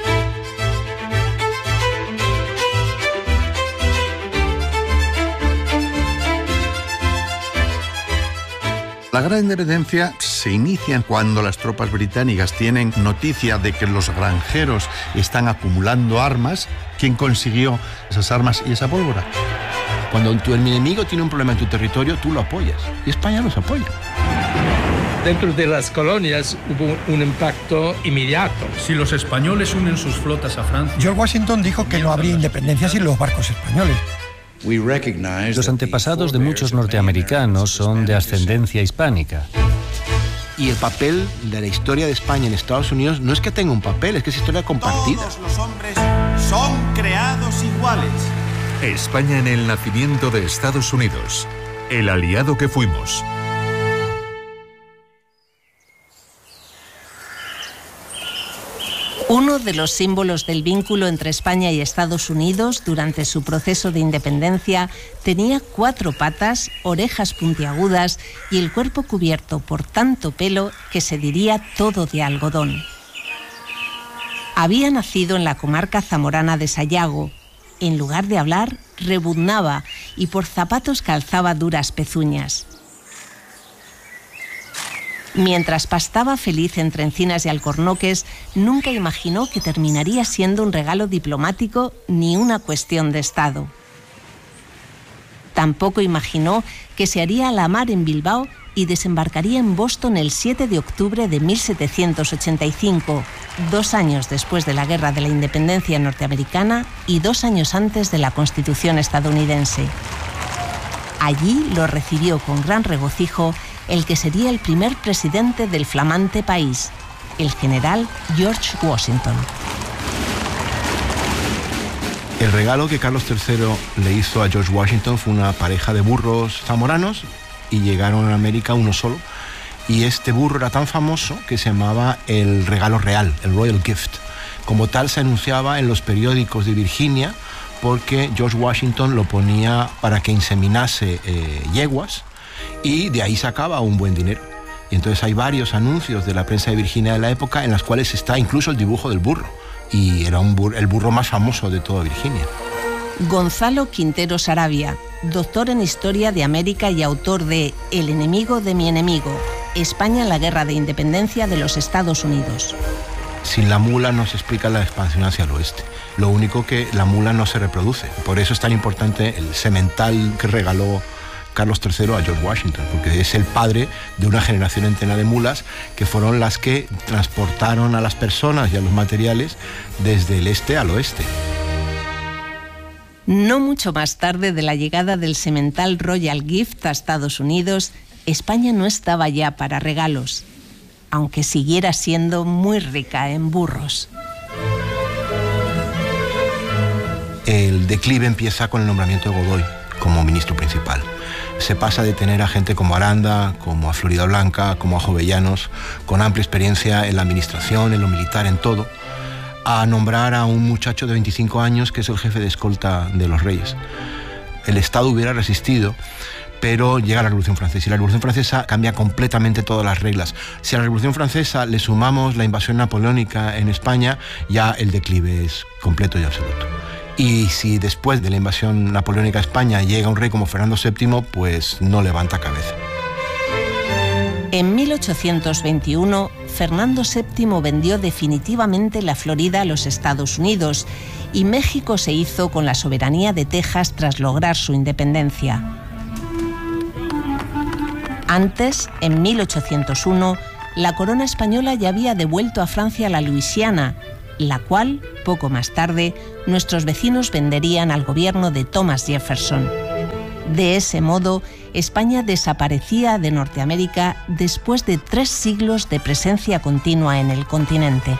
La gran independencia se inicia cuando las tropas británicas tienen noticia de que los granjeros están acumulando armas. ¿Quién consiguió esas armas y esa pólvora? Cuando tu enemigo tiene un problema en tu territorio, tú lo apoyas. Y España los apoya. Dentro de las colonias hubo un impacto inmediato. Si los españoles unen sus flotas a Francia... George Washington dijo que no habría independencia sin los barcos españoles. Los antepasados de muchos norteamericanos son de ascendencia hispánica. Y el papel de la historia de España en Estados Unidos no es que tenga un papel, es que es historia compartida. Todos los hombres son creados iguales. España en el nacimiento de Estados Unidos. El aliado que fuimos. Uno de los símbolos del vínculo entre España y Estados Unidos durante su proceso de independencia tenía 4 patas, orejas puntiagudas y el cuerpo cubierto por tanto pelo que se diría todo de algodón. Había nacido en la comarca zamorana de Sayago. En lugar de hablar, rebuznaba y por zapatos calzaba duras pezuñas. Mientras pastaba feliz entre encinas y alcornoques, nunca imaginó que terminaría siendo un regalo diplomático ni una cuestión de Estado. Tampoco imaginó que se haría a la mar en Bilbao y desembarcaría en Boston el 7 de octubre de 1785, 2 años después de la Guerra de la Independencia norteamericana y 2 años antes de la Constitución estadounidense. Allí lo recibió con gran regocijo el que sería el primer presidente del flamante país, el general George Washington. El regalo que Carlos III le hizo a George Washington fue una pareja de burros zamoranos y llegaron a América uno solo. Y este burro era tan famoso que se llamaba el regalo real, el Royal Gift. Como tal se anunciaba en los periódicos de Virginia porque George Washington lo ponía para que inseminase yeguas y de ahí sacaba un buen dinero. Y entonces hay varios anuncios de la prensa de Virginia de la época en las cuales está incluso el dibujo del burro. Y era el burro más famoso de toda Virginia. Gonzalo Quintero Saravia, doctor en Historia de América y autor de El enemigo de mi enemigo, España en la Guerra de Independencia de los Estados Unidos. Sin la mula no se explica la expansión hacia el oeste. Lo único que la mula no se reproduce. Por eso es tan importante el semental que regaló Carlos III a George Washington, porque es el padre de una generación entera de mulas que fueron las que transportaron a las personas y a los materiales desde el este al oeste. No mucho más tarde de la llegada del semental Royal Gift a Estados Unidos, España no estaba ya para regalos, aunque siguiera siendo muy rica en burros. El declive empieza con el nombramiento de Godoy como ministro principal. Se pasa de tener a gente como Aranda, como a Floridablanca, como a Jovellanos, con amplia experiencia en la administración, en lo militar, en todo, a nombrar a un muchacho de 25 años que es el jefe de escolta de los reyes. El Estado hubiera resistido, pero llega la Revolución Francesa y la Revolución Francesa cambia completamente todas las reglas. Si a la Revolución Francesa le sumamos la invasión napoleónica en España, ya el declive es completo y absoluto. Y si después de la invasión napoleónica a España llega un rey como Fernando VII, pues no levanta cabeza. En 1821, Fernando VII vendió definitivamente la Florida a los Estados Unidos y México se hizo con la soberanía de Texas tras lograr su independencia. Antes, en 1801, la corona española ya había devuelto a Francia la Luisiana, la cual, poco más tarde, nuestros vecinos venderían al gobierno de Thomas Jefferson. De ese modo, España desaparecía de Norteamérica después de 3 siglos de presencia continua en el continente.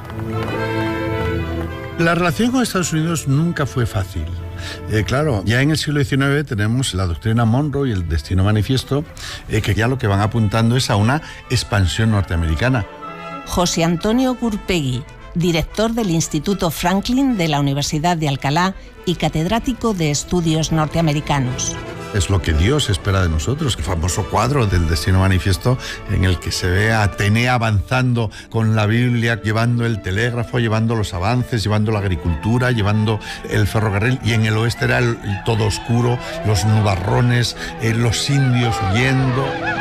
La relación con Estados Unidos nunca fue fácil. Claro, ya en el siglo XIX tenemos la doctrina Monroe y el destino manifiesto, que ya lo que van apuntando es a una expansión norteamericana. José Antonio Gurpegui, director del Instituto Franklin de la Universidad de Alcalá y catedrático de estudios norteamericanos. Es lo que Dios espera de nosotros, el famoso cuadro del Destino Manifiesto en el que se ve a Atenea avanzando con la Biblia, llevando el telégrafo, llevando los avances, llevando la agricultura, llevando el ferrocarril, y en el oeste era el todo oscuro, los nubarrones, los indios huyendo.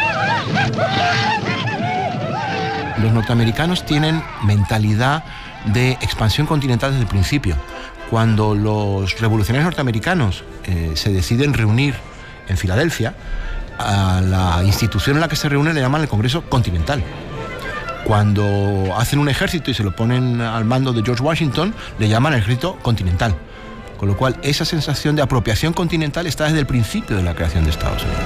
Los norteamericanos tienen mentalidad de expansión continental desde el principio. Cuando los revolucionarios norteamericanos se deciden reunir en Filadelfia, a la institución en la que se reúnen le llaman el Congreso Continental. Cuando hacen un ejército y se lo ponen al mando de George Washington, le llaman el Ejército Continental. Con lo cual, esa sensación de apropiación continental está desde el principio de la creación de Estados Unidos.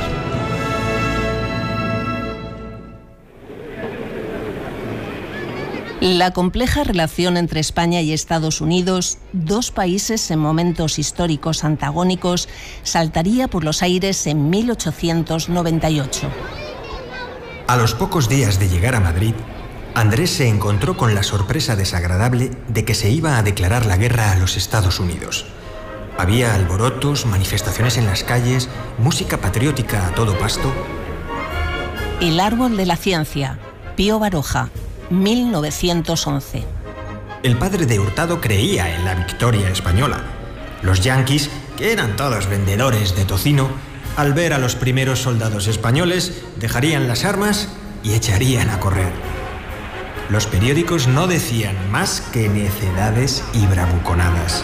La compleja relación entre España y Estados Unidos, 2 países en momentos históricos antagónicos, saltaría por los aires en 1898. A los pocos días de llegar a Madrid, Andrés se encontró con la sorpresa desagradable de que se iba a declarar la guerra a los Estados Unidos. Había alborotos, manifestaciones en las calles, música patriótica a todo pasto. El árbol de la ciencia, Pío Baroja, 1911. El padre de Hurtado creía en la victoria española. Los yanquis, que eran todos vendedores de tocino, al ver a los primeros soldados españoles, dejarían las armas y echarían a correr. Los periódicos no decían más que necedades y bravuconadas.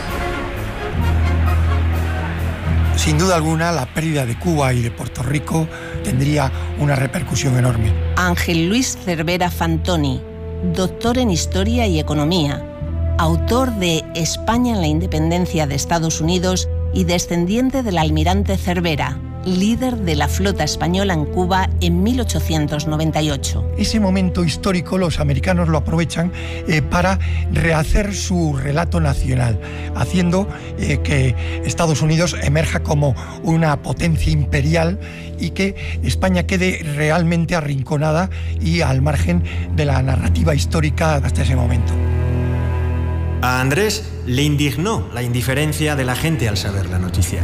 Sin duda alguna, la pérdida de Cuba y de Puerto Rico tendría una repercusión enorme. Ángel Luis Cervera Fantoni, doctor en Historia y Economía, autor de España en la independencia de Estados Unidos y descendiente del almirante Cervera, líder de la flota española en Cuba en 1898. Ese momento histórico los americanos lo aprovechan para rehacer su relato nacional, haciendo que Estados Unidos emerja como una potencia imperial y que España quede realmente arrinconada y al margen de la narrativa histórica hasta ese momento. A Andrés le indignó la indiferencia de la gente al saber la noticia.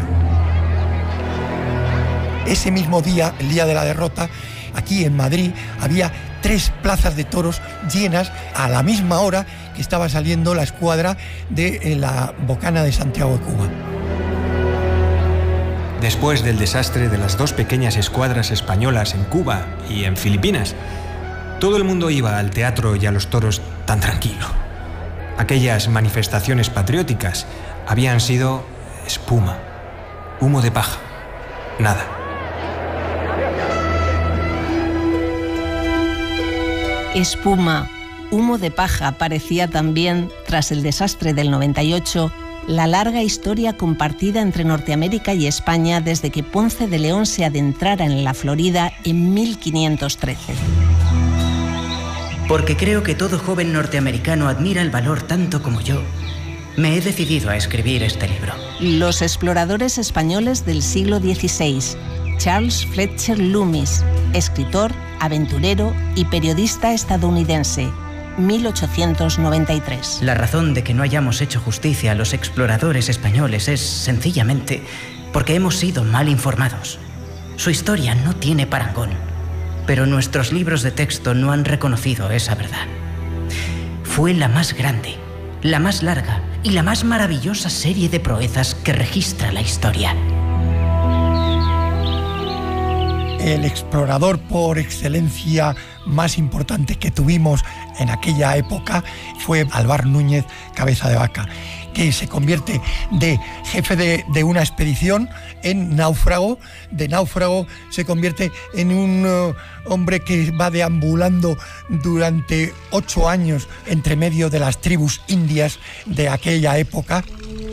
Ese mismo día, el día de la derrota, aquí en Madrid había 3 plazas de toros llenas a la misma hora que estaba saliendo la escuadra de la Bocana de Santiago de Cuba. Después del desastre de las 2 pequeñas escuadras españolas en Cuba y en Filipinas, todo el mundo iba al teatro y a los toros tan tranquilo. Aquellas manifestaciones patrióticas habían sido espuma, humo de paja, nada. Espuma, humo de paja parecía también, tras el desastre del 98, la larga historia compartida entre Norteamérica y España desde que Ponce de León se adentrara en la Florida en 1513. Porque creo que todo joven norteamericano admira el valor tanto como yo, me he decidido a escribir este libro. Los exploradores españoles del siglo XVI. Charles Fletcher Loomis, escritor, aventurero y periodista estadounidense. 1893. La razón de que no hayamos hecho justicia a los exploradores españoles es sencillamente porque hemos sido mal informados. Su historia no tiene parangón, pero nuestros libros de texto no han reconocido esa verdad. Fue la más grande, la más larga y la más maravillosa serie de proezas que registra la historia. El explorador por excelencia más importante que tuvimos en aquella época fue Alvar Núñez Cabeza de Vaca, que se convierte de jefe de una expedición en náufrago. De náufrago se convierte en un hombre que va deambulando durante 8 años entre medio de las tribus indias de aquella época.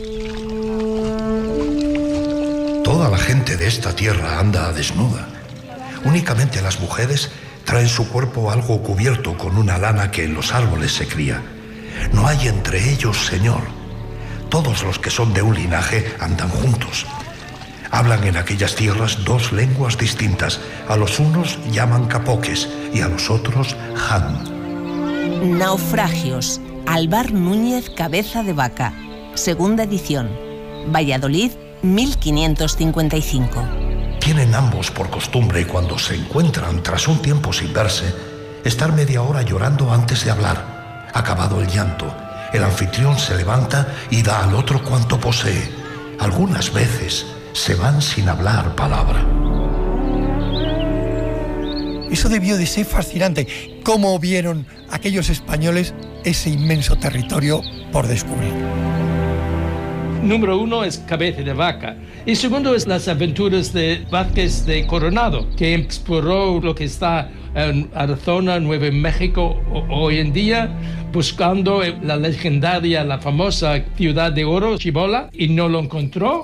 Toda la gente de esta tierra anda desnuda. Únicamente las mujeres traen su cuerpo algo cubierto con una lana que en los árboles se cría. No hay entre ellos señor. Todos los que son de un linaje andan juntos. Hablan en aquellas tierras 2 lenguas distintas. A los unos llaman capoques y a los otros han. Naufragios. Alvar Núñez Cabeza de Vaca. Segunda edición. Valladolid, 1555. Tienen ambos por costumbre, cuando se encuentran tras un tiempo sin verse, estar media hora llorando antes de hablar. Acabado el llanto, el anfitrión se levanta y da al otro cuanto posee. Algunas veces se van sin hablar palabra. Eso debió de ser fascinante. ¿Cómo vieron aquellos españoles ese inmenso territorio por descubrir? Número 1 es Cabeza de Vaca. Y segundo es las aventuras de Vázquez de Coronado, que exploró lo que está en Arizona, Nuevo México hoy en día, buscando la legendaria, la famosa ciudad de oro, Cibola, y no lo encontró.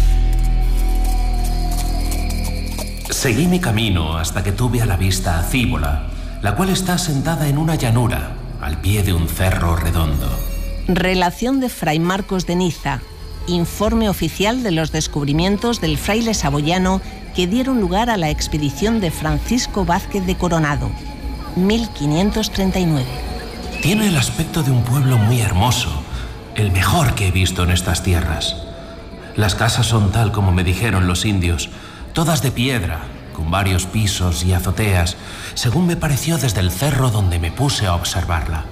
Seguí mi camino hasta que tuve a la vista a Cibola, la cual está sentada en una llanura, al pie de un cerro redondo. Relación de Fray Marcos de Niza. Informe oficial de los descubrimientos del fraile saboyano que dieron lugar a la expedición de Francisco Vázquez de Coronado, 1539. Tiene el aspecto de un pueblo muy hermoso, el mejor que he visto en estas tierras. Las casas son tal como me dijeron los indios, todas de piedra, con varios pisos y azoteas, según me pareció desde el cerro donde me puse a observarla.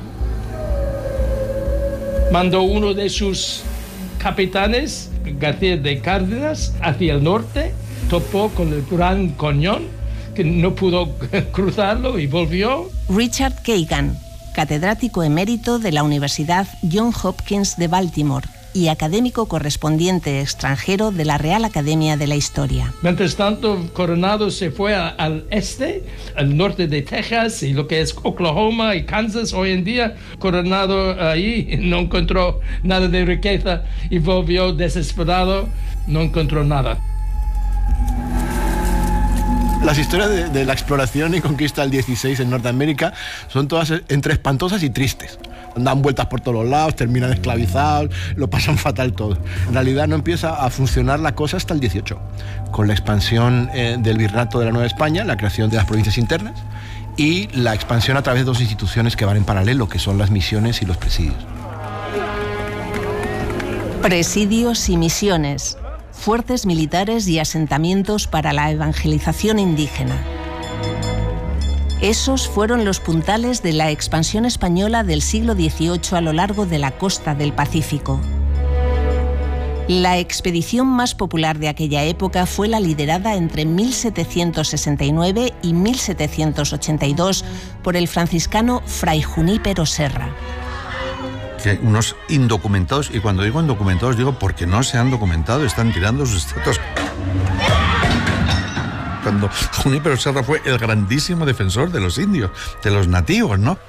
Mandó uno de sus capitanes, García de Cárdenas, hacia el norte, topó con el Gran Cañón, que no pudo cruzarlo y volvió. Richard Kagan, catedrático emérito de la Universidad Johns Hopkins de Baltimore y académico correspondiente extranjero de la Real Academia de la Historia. Mientras tanto, Coronado se fue al este, al norte de Texas y lo que es Oklahoma y Kansas hoy en día. Coronado ahí no encontró nada de riqueza y volvió desesperado, no encontró nada. Las historias de la exploración y conquista del 16 en Norteamérica son todas entre espantosas y tristes. Dan vueltas por todos los lados, terminan esclavizados, lo pasan fatal todo. En realidad no empieza a funcionar la cosa hasta el 18, con la expansión del Virreinato de la Nueva España, la creación de las provincias internas y la expansión a través de 2 instituciones que van en paralelo, que son las misiones y los presidios. Presidios y misiones. Fuertes militares y asentamientos para la evangelización indígena. Esos fueron los puntales de la expansión española del siglo XVIII a lo largo de la costa del Pacífico. La expedición más popular de aquella época fue la liderada entre 1769 y 1782 por el franciscano Fray Junípero Serra. Que unos indocumentados, y cuando digo indocumentados digo porque no se han documentado, están tirando sus estatuas. Cuando Junípero Serra fue el grandísimo defensor de los indios, de los nativos, ¿no?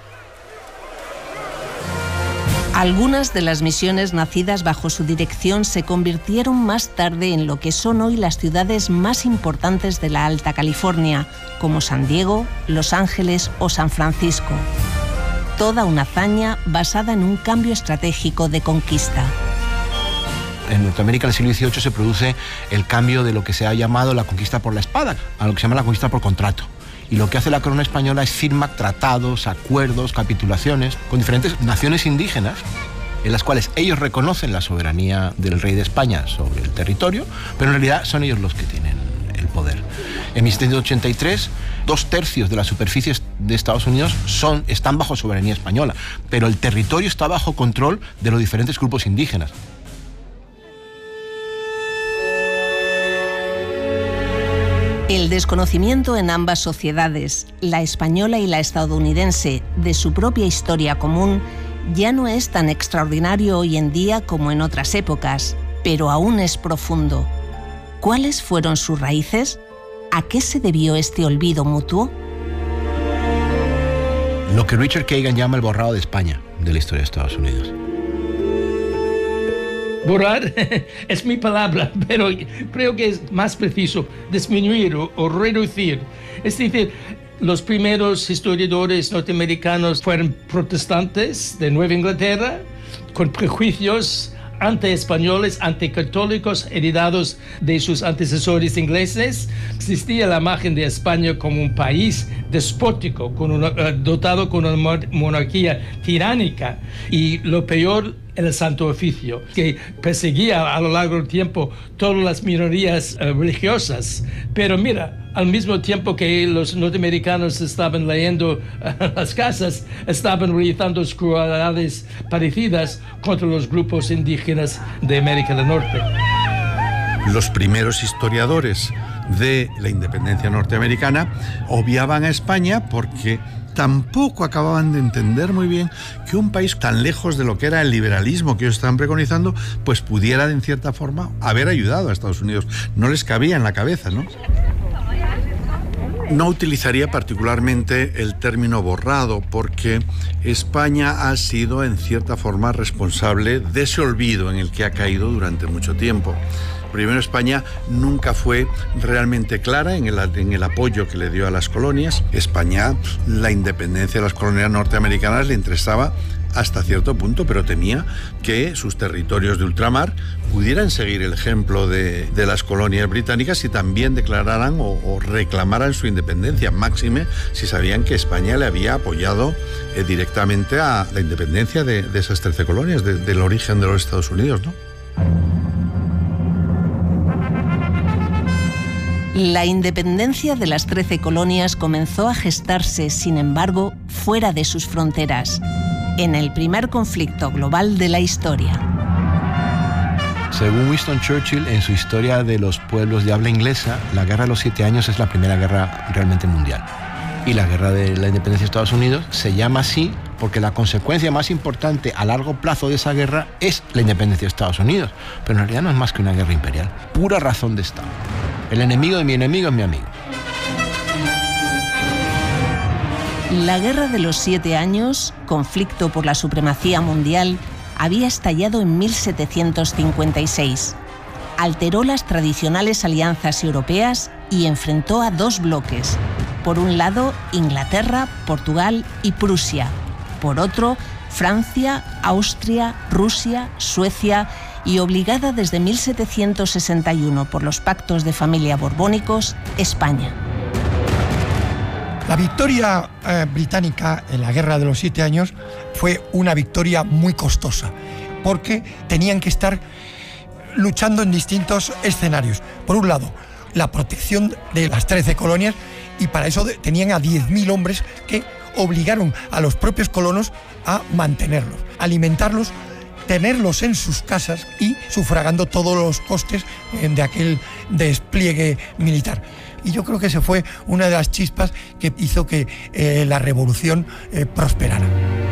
Algunas de las misiones nacidas bajo su dirección se convirtieron más tarde en lo que son hoy las ciudades más importantes de la Alta California, como San Diego, Los Ángeles o San Francisco. Toda una hazaña basada en un cambio estratégico de conquista. En Norteamérica en el siglo XVIII se produce el cambio de lo que se ha llamado la conquista por la espada a lo que se llama la conquista por contrato. Y lo que hace la corona española es firmar tratados, acuerdos, capitulaciones con diferentes naciones indígenas en las cuales ellos reconocen la soberanía del rey de España sobre el territorio, pero en realidad son ellos los que tienen el poder. En 1783, 2/3 de la superficie de Estados Unidos están bajo soberanía española, pero el territorio está bajo control de los diferentes grupos indígenas. El desconocimiento en ambas sociedades, la española y la estadounidense, de su propia historia común, ya no es tan extraordinario hoy en día como en otras épocas, pero aún es profundo. ¿Cuáles fueron sus raíces? ¿A qué se debió este olvido mutuo? Lo que Richard Kagan llama el borrado de España de la historia de Estados Unidos. Borrar es mi palabra, pero creo que es más preciso disminuir o reducir. Es decir, los primeros historiadores norteamericanos fueron protestantes de Nueva Inglaterra, con prejuicios anti-españoles, anticatólicos heredados de sus antecesores ingleses. Existía la imagen de España como un país despótico, dotado con una monarquía tiránica, y lo peor, el Santo Oficio, que perseguía a lo largo del tiempo todas las minorías religiosas. Pero mira, al mismo tiempo que los norteamericanos estaban leyendo las casas, estaban realizando crueldades parecidas contra los grupos indígenas de América del Norte. Los primeros historiadores de la independencia norteamericana obviaban a España porque tampoco acababan de entender muy bien que un país tan lejos de lo que era el liberalismo que ellos estaban preconizando, pues pudiera, en cierta forma, haber ayudado a Estados Unidos. No les cabía en la cabeza, ¿no? No utilizaría particularmente el término borrado porque España ha sido, en cierta forma, responsable de ese olvido en el que ha caído durante mucho tiempo. Primero, España nunca fue realmente clara en el apoyo que le dio a las colonias. España, la independencia de las colonias norteamericanas le interesaba hasta cierto punto, pero temía que sus territorios de ultramar pudieran seguir el ejemplo de las colonias británicas y también declararan o reclamaran su independencia, máxime si sabían que España le había apoyado directamente a la independencia de esas 13 colonias, del origen de los Estados Unidos, ¿no? La independencia de las 13 colonias comenzó a gestarse, sin embargo, fuera de sus fronteras, en el primer conflicto global de la historia. Según Winston Churchill, en su historia de los pueblos de habla inglesa, la Guerra de los 7 Años es la primera guerra realmente mundial. Y la Guerra de la Independencia de Estados Unidos se llama así porque la consecuencia más importante a largo plazo de esa guerra es la independencia de Estados Unidos. Pero en realidad no es más que una guerra imperial, pura razón de Estado. El enemigo de mi enemigo es mi amigo. La Guerra de los 7 Años, conflicto por la supremacía mundial, había estallado en 1756. Alteró las tradicionales alianzas europeas y enfrentó a dos bloques. Por un lado, Inglaterra, Portugal y Prusia. Por otro, Francia, Austria, Rusia, Suecia y, obligada desde 1761 por los pactos de familia borbónicos, España. La victoria británica en la Guerra de los 7 Años fue una victoria muy costosa, porque tenían que estar luchando en distintos escenarios. Por un lado, la protección de las 13 colonias, y para eso tenían a 10.000 hombres que obligaron a los propios colonos a mantenerlos, alimentarlos tenerlos en sus casas y sufragando todos los costes de aquel despliegue militar. Y yo creo que esa fue una de las chispas que hizo que la revolución prosperara.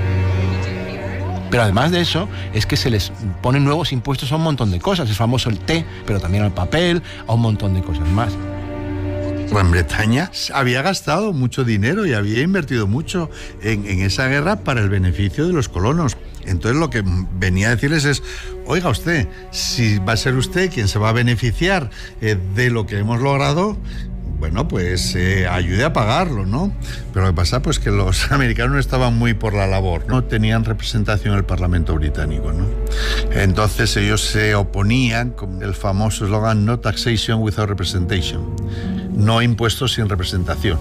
Pero además de eso, es que se les ponen nuevos impuestos a un montón de cosas. Es famoso el té, pero también al papel, a un montón de cosas más. Gran Bretaña había gastado mucho dinero y había invertido mucho en esa guerra para el beneficio de los colonos. Entonces lo que venía a decirles es, oiga usted, si va a ser usted quien se va a beneficiar de lo que hemos logrado, bueno, pues ayude a pagarlo, ¿no? Pero lo que pasa pues que los americanos no estaban muy por la labor, no tenían representación en el Parlamento británico, ¿no? Entonces ellos se oponían con el famoso eslogan "No taxation without representation", no impuestos sin representación.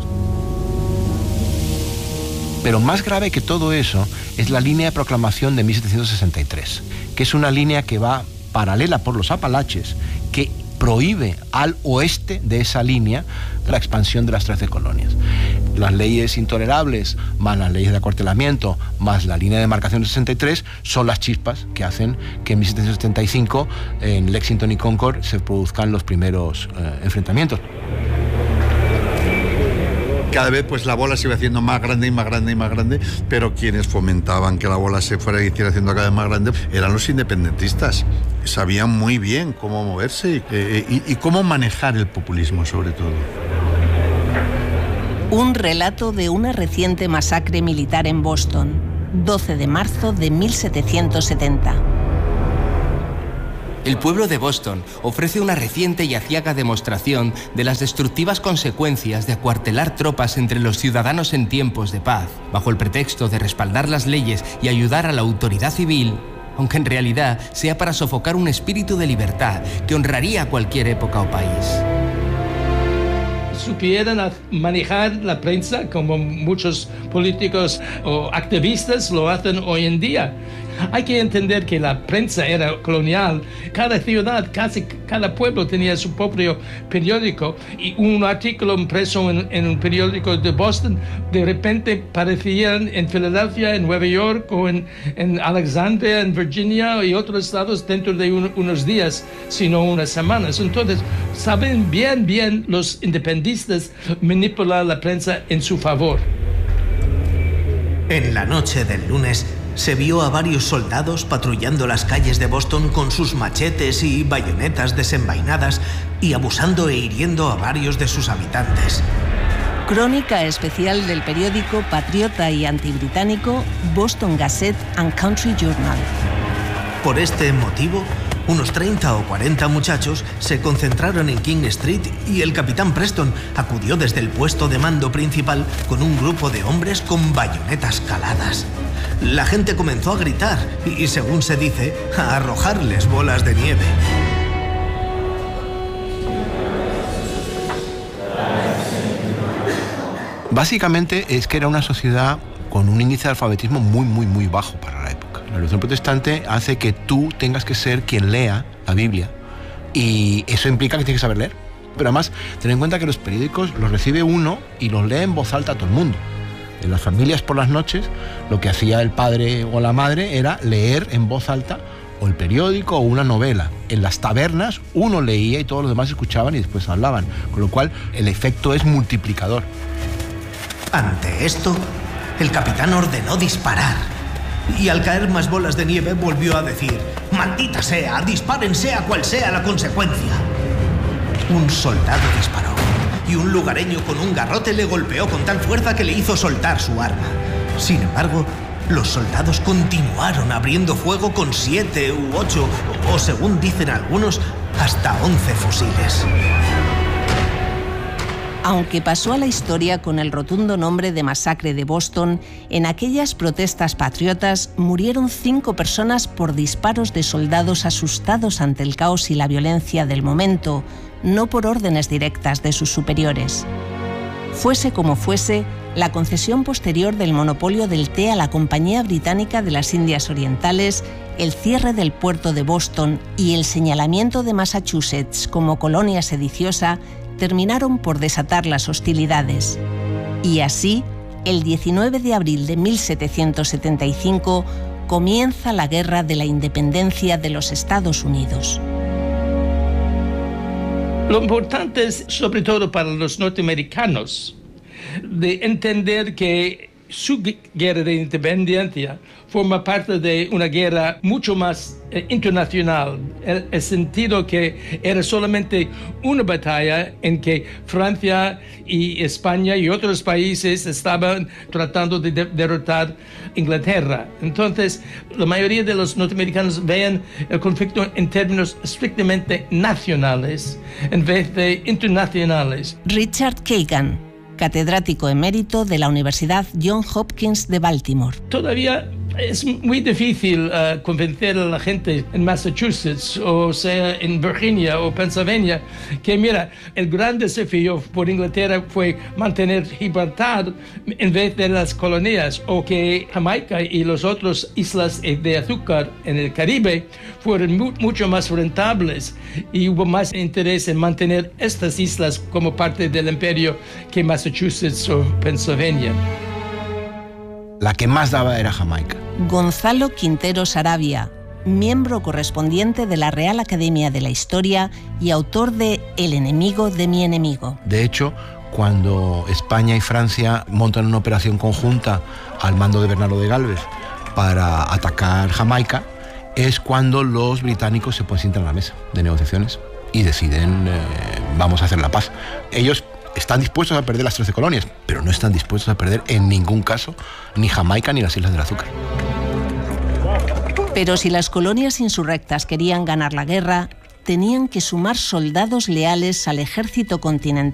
Pero más grave que todo eso es la línea de proclamación de 1763, que es una línea que va paralela por los Apalaches, que prohíbe al oeste de esa línea la expansión de las 13 colonias. Las leyes intolerables, más las leyes de acuartelamiento, más la línea de demarcación del 63, son las chispas que hacen que en 1775 en Lexington y Concord se produzcan los primeros enfrentamientos. Cada vez pues la bola se iba haciendo más grande y más grande y más grande, pero quienes fomentaban que la bola se fuera y hiciera haciendo cada vez más grande eran los independentistas. Sabían muy bien cómo moverse y cómo manejar el populismo, sobre todo. Un relato de una reciente masacre militar en Boston, 12 de marzo de 1770. El pueblo de Boston ofrece una reciente y aciaga demostración de las destructivas consecuencias de acuartelar tropas entre los ciudadanos en tiempos de paz, bajo el pretexto de respaldar las leyes y ayudar a la autoridad civil, aunque en realidad sea para sofocar un espíritu de libertad que honraría a cualquier época o país. Supieran manejar la prensa como muchos políticos o activistas lo hacen hoy en día. Hay que entender que la prensa era colonial. Cada ciudad, casi cada pueblo tenía su propio periódico, y un artículo impreso en un periódico de Boston de repente parecían en Filadelfia, en Nueva York o en Alexandria, en Virginia y otros estados dentro de unos días, sino unas semanas. Entonces, saben bien los independistas manipular la prensa en su favor. En la noche del lunes se vio a varios soldados patrullando las calles de Boston con sus machetes y bayonetas desenvainadas y abusando e hiriendo a varios de sus habitantes. Crónica especial del periódico patriota y antibritánico Boston Gazette and Country Journal. Por este motivo, unos 30 o 40 muchachos se concentraron en King Street y el capitán Preston acudió desde el puesto de mando principal con un grupo de hombres con bayonetas caladas. La gente comenzó a gritar y, según se dice, a arrojarles bolas de nieve. Básicamente es que era una sociedad con un índice de alfabetismo muy bajo para la época. La Revolución Protestante hace que tú tengas que ser quien lea la Biblia, y eso implica que tienes que saber leer. Pero además, ten en cuenta que los periódicos los recibe uno y los lee en voz alta a todo el mundo. En las familias por las noches, lo que hacía el padre o la madre era leer en voz alta o el periódico o una novela. En las tabernas uno leía y todos los demás escuchaban y después hablaban, con lo cual el efecto es multiplicador. Ante esto, el capitán ordenó disparar. Y al caer más bolas de nieve volvió a decir: «¡Maldita sea! ¡Disparen sea cual sea la consecuencia!». Un soldado disparó y un lugareño con un garrote le golpeó con tal fuerza que le hizo soltar su arma. Sin embargo, los soldados continuaron abriendo fuego con 7 u 8, o según dicen algunos, hasta 11 fusiles. Aunque pasó a la historia con el rotundo nombre de Masacre de Boston, en aquellas protestas patriotas murieron 5 personas por disparos de soldados asustados ante el caos y la violencia del momento, no por órdenes directas de sus superiores. Fuese como fuese, la concesión posterior del monopolio del té a la Compañía Británica de las Indias Orientales, el cierre del puerto de Boston y el señalamiento de Massachusetts como colonia sediciosa terminaron por desatar las hostilidades. Y así, el 19 de abril de 1775, comienza la Guerra de la Independencia de los Estados Unidos. Lo importante es, sobre todo para los norteamericanos, de entender que su guerra de independencia forma parte de una guerra mucho más internacional, en el sentido que era solamente una batalla en que Francia y España y otros países estaban tratando de derrotar Inglaterra. Entonces, la mayoría de los norteamericanos ven el conflicto en términos estrictamente nacionales en vez de internacionales. Richard Kagan, catedrático emérito de la Universidad Johns Hopkins de Baltimore. Todavía es muy difícil convencer a la gente en Massachusetts, o sea, en Virginia o Pennsylvania, que mira, el gran desafío por Inglaterra fue mantener Gibraltar en vez de las colonias, o que Jamaica y las otras islas de azúcar en el Caribe fueron mucho más rentables y hubo más interés en mantener estas islas como parte del imperio que Massachusetts o Pennsylvania. La que más daba era Jamaica. Gonzalo Quintero Saravia, miembro correspondiente de la Real Academia de la Historia y autor de El enemigo de mi enemigo. De hecho, cuando España y Francia montan una operación conjunta al mando de Bernardo de Galvez para atacar Jamaica, es cuando los británicos se sientan a la mesa de negociaciones y deciden vamos a hacer la paz. Ellos están dispuestos a perder las 13 colonias, pero no están dispuestos a perder en ningún caso ni Jamaica ni las Islas del Azúcar. Pero si las colonias insurrectas querían ganar la guerra, tenían que sumar soldados leales al ejército continental